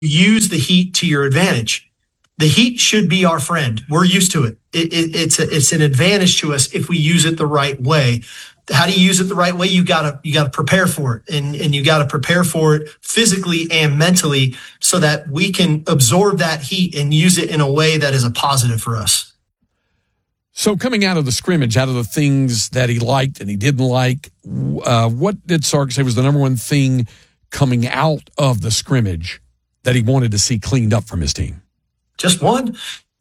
use the heat to your advantage. The heat should be our friend. We're used to it. It's an advantage to us if we use it the right way. How do you use it the right way? You gotta prepare for it, and you gotta prepare for it physically and mentally so that we can absorb that heat and use it in a way that is a positive for us. So coming out of the scrimmage, out of the things that he liked and he didn't like, what did Sark say was the number one thing coming out of the scrimmage that he wanted to see cleaned up from his team? Just one?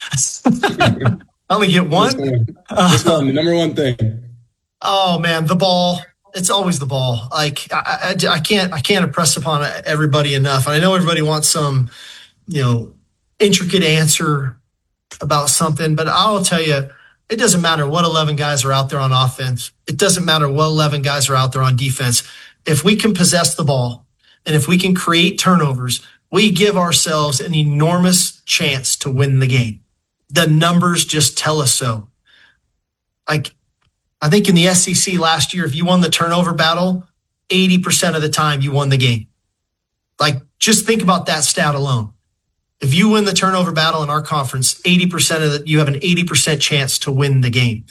I only get one? Just one, the number one thing. Oh, man, the ball. It's always the ball. Like, I can't impress upon everybody enough. And I know everybody wants some, intricate answer about something, but I'll tell you, it doesn't matter what 11 guys are out there on offense. It doesn't matter what 11 guys are out there on defense. If we can possess the ball and if we can create turnovers, we give ourselves an enormous chance to win the game. The numbers just tell us so. Like, I think in the SEC last year, if you won the turnover battle, 80% of the time you won the game. Like, just think about that stat alone. If you win the turnover battle in our conference, 80% of it, you have an 80% chance to win the game.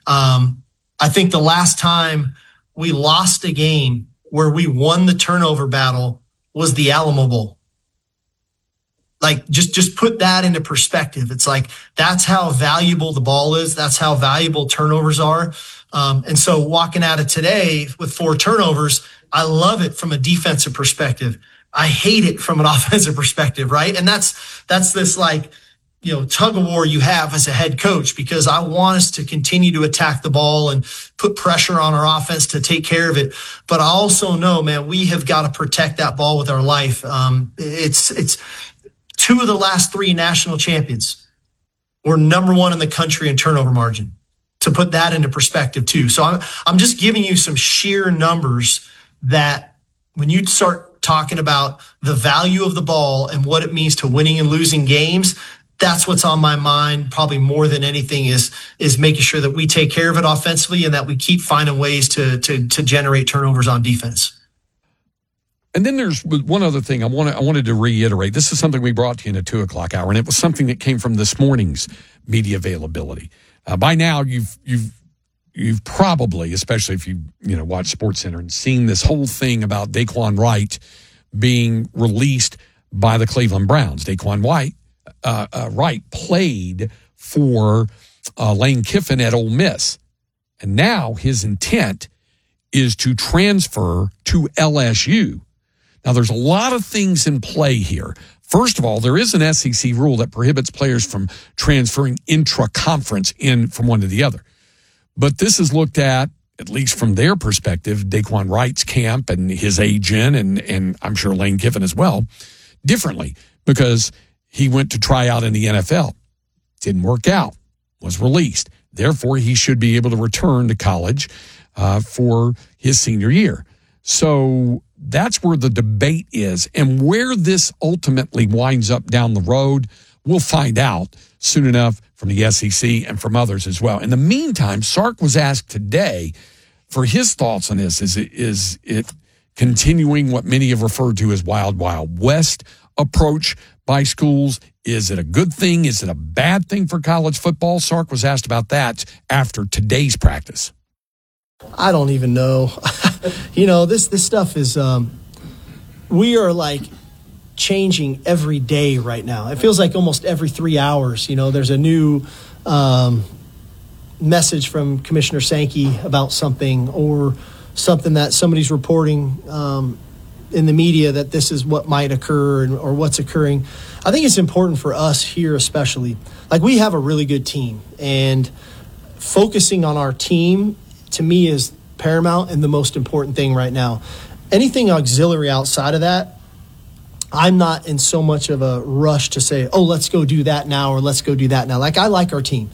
I think the last time we lost a game where we won the turnover battle was the Alamo Bowl. Like, just put that into perspective. It's like, that's how valuable the ball is. That's how valuable turnovers are. And so walking out of today with 4 turnovers, I love it from a defensive perspective. I hate it from an offensive perspective, right? And that's this tug of war you have as a head coach, because I want us to continue to attack the ball and put pressure on our offense to take care of it. But I also know, man, we have got to protect that ball with our life. It's 2 of the last 3 national champions were number 1 in the country in turnover margin, to put that into perspective too. So I'm just giving you some sheer numbers that when you start talking about the value of the ball and what it means to winning and losing games, that's what's on my mind probably more than anything is making sure that we take care of it offensively and that we keep finding ways to generate turnovers on defense. And then there's one other thing I wanted to reiterate. This is something we brought to you in the 2 o'clock hour, and it was something that came from this morning's media availability. By now, you've probably, especially if you watch SportsCenter, and seen this whole thing about Daquan Wright being released by the Cleveland Browns. Daquan Wright played for Lane Kiffin at Ole Miss, and now his intent is to transfer to LSU. Now, there's a lot of things in play here. First of all, there is an SEC rule that prohibits players from transferring intra-conference from one to the other. But this is looked at least from their perspective, Daquan Wright's camp and his agent, and I'm sure Lane Kiffin as well, differently, because he went to try out in the NFL. Didn't work out, was released. Therefore, he should be able to return to college for his senior year. So that's where the debate is. And where this ultimately winds up down the road, we'll find out soon enough from the SEC and from others as well. In the meantime, Sark was asked today for his thoughts on this. Is it continuing what many have referred to as Wild Wild West approach by schools? Is it a good thing? Is it a bad thing for college football? Sark was asked about that after today's practice. I don't even know. This stuff is, we are like changing every day right now. It feels like almost every 3 hours, there's a new message from Commissioner Sankey about something, or something that somebody's reporting in the media that this is what might occur or what's occurring. I think it's important for us here especially. Like, we have a really good team, and focusing on our team to me is paramount and the most important thing right now. Anything auxiliary outside of that, I'm not in so much of a rush to say, oh, let's go do that now or let's go do that now. Like, I like our team.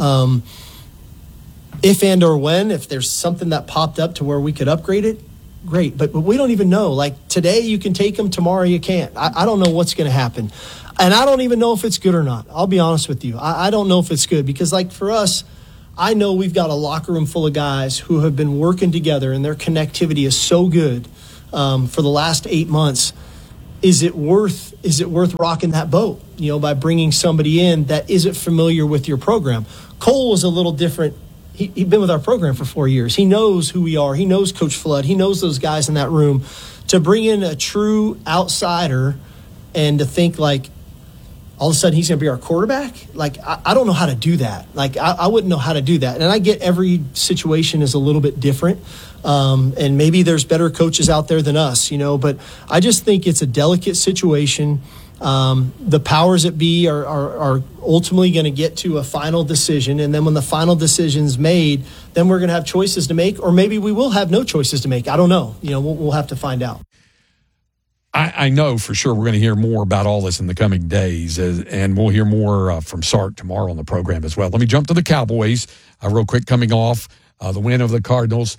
If and or when, if there's something that popped up to where we could upgrade it, great. But we don't even know. Like, today you can take them, tomorrow you can't. I don't know what's going to happen. And I don't even know if it's good or not. I'll be honest with you. I don't know if it's good because, like, for us, I know we've got a locker room full of guys who have been working together, and their connectivity is so good for the last 8 months. is it worth rocking that boat, by bringing somebody in that isn't familiar with your program? Cole was a little different. He'd been with our program for 4 years. He knows who we are. He knows Coach Flood. He knows those guys in that room. To bring in a true outsider and to think like all of a sudden he's going to be our quarterback, like I don't know how to do that. Like I wouldn't know how to do that. And I get every situation is a little bit different. And maybe there's better coaches out there than us, but I just think it's a delicate situation. The powers that be are ultimately going to get to a final decision. And then when the final decision's made, then we're going to have choices to make, or maybe we will have no choices to make. I don't know. We'll have to find out. I know for sure we're going to hear more about all this in the coming days, and we'll hear more from Sark tomorrow on the program as well. Let me jump to the Cowboys real quick, coming off the win over the Cardinals.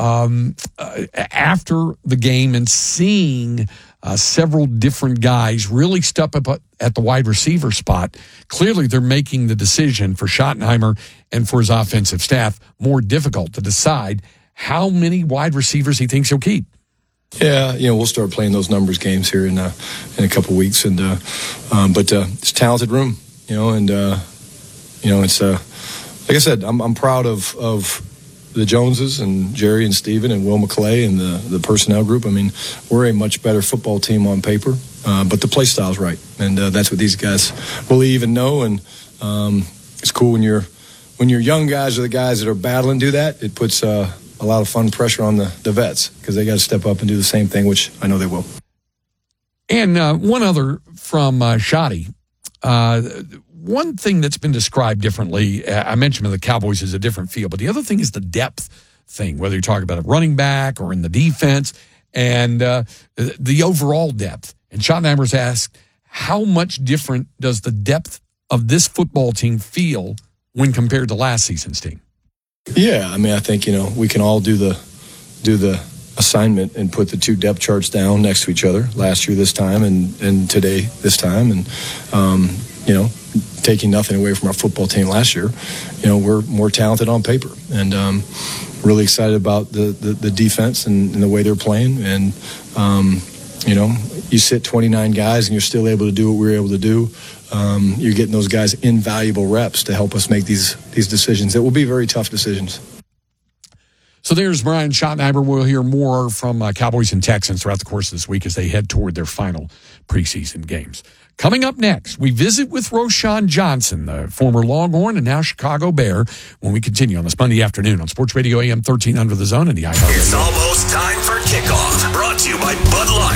After the game and seeing several different guys really step up at the wide receiver spot, clearly they're making the decision for Schottenheimer and for his offensive staff more difficult to decide how many wide receivers he thinks he'll keep. Yeah, we'll start playing those numbers games here in a couple of weeks, but it's a talented room, and it's like I said, I'm proud of the Joneses and Jerry and Steven and Will McClay and the personnel group. I mean, we're a much better football team on paper, but the play style's right, and that's what these guys believe and know. And it's cool when your young guys are the guys that are battling do that. It puts a lot of fun pressure on the vets because they got to step up and do the same thing, which I know they will. And one other from Shotty. One thing that's been described differently, I mentioned the Cowboys is a different feel, but the other thing is the depth thing, whether you're talking about a running back or in the defense, and the overall depth. And Schottenheimer's asked, how much different does the depth of this football team feel when compared to last season's team? Yeah, I mean, I think, we can all do the assignment and put the two depth charts down next to each other, last year this time and today this time, and taking nothing away from our football team last year, we're more talented on paper, and really excited about the defense and the way they're playing. And you sit 29 guys and you're still able to do what we're able to do. You're getting those guys invaluable reps to help us make these decisions. It will be very tough decisions. So there's Brian Schottenheimer. We'll hear more from Cowboys and Texans throughout the course of this week as they head toward their final preseason games. Coming up next, we visit with Roschon Johnson, the former Longhorn and now Chicago Bear, when we continue on this Monday afternoon on Sports Radio AM 13 Under the Zone and the iHeartRadio. It's almost time for kickoff. Brought to you by Bud Light.